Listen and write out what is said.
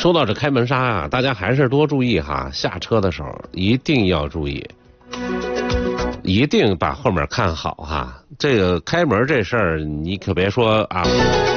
说到这开门刹啊，大家还是多注意哈，下车的时候一定要注意，一定把后面看好哈。这个开门这事儿，你可别说啊。